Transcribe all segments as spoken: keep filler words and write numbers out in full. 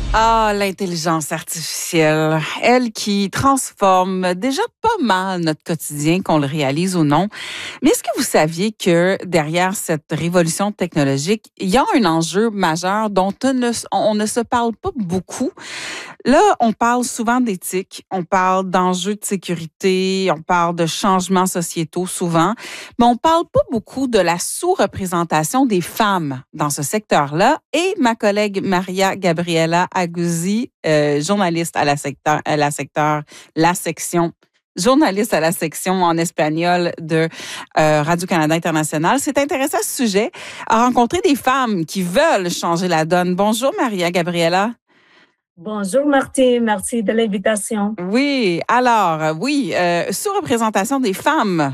Ah, l'intelligence artificielle, elle qui transforme déjà pas mal notre quotidien, qu'on le réalise ou non. Mais est-ce que vous saviez que derrière cette révolution technologique, il y a un enjeu majeur dont on ne, on ne se parle pas beaucoup? Là, on parle souvent d'éthique, on parle d'enjeux de sécurité, on parle de changements sociétaux souvent, mais on parle pas beaucoup de la sous-représentation des femmes dans ce secteur-là. Et ma collègue Maria Gabriela Aguzzi, euh, journaliste à la secteur, à la secteur, la section journaliste à la section en espagnol de euh, Radio-Canada International, s'est intéressée à ce sujet, a rencontré des femmes qui veulent changer la donne. Bonjour Maria Gabriela. Bonjour Martine, merci de l'invitation. Oui, alors, oui, euh, sous-représentation des femmes.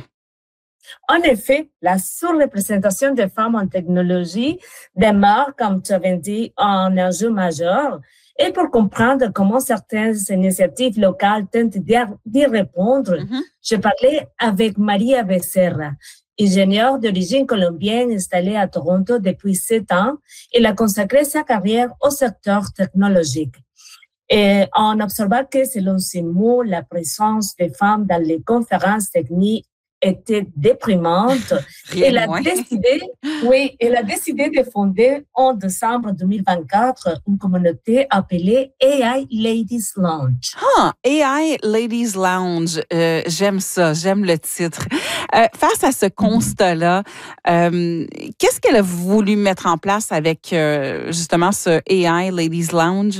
En effet, la sous-représentation des femmes en technologie demeure, comme tu avais dit, un enjeu majeur. Et pour comprendre comment certaines initiatives locales tentent d'y répondre, mm-hmm. je parlais avec Maria Becerra, ingénieure d'origine colombienne installée à Toronto depuis sept ans. Elle a consacré sa carrière au secteur technologique. Et on observa que, selon ses mots, la présence des femmes dans les conférences techniques était déprimante. Elle a décidé, oui, elle a décidé de fonder en décembre deux mille vingt-quatre une communauté appelée A I Ladies Lounge. Ah, A I Ladies Lounge, euh, j'aime ça, j'aime le titre. Euh, face à ce constat-là, euh, qu'est-ce qu'elle a voulu mettre en place avec euh, justement ce A I Ladies Lounge?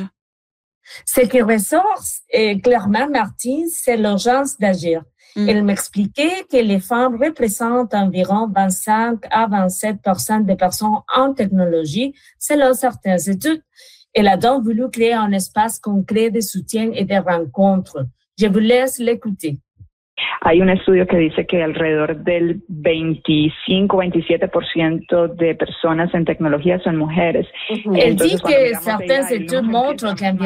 Ce qui ressort euh, clairement, Martine, c'est l'urgence d'agir. Mm. Elle m'expliquait que les femmes représentent environ vingt-cinq à vingt-sept pour cent des personnes en technologie, selon certaines études. Elle a donc voulu créer un espace concret de soutien et de rencontres. Je vous laisse l'écouter. Hay un estudio que dice que alrededor del veinticinco a veintisiete por ciento de personas en tecnología son mujeres. Elle dit que certaines études montrent qu'environ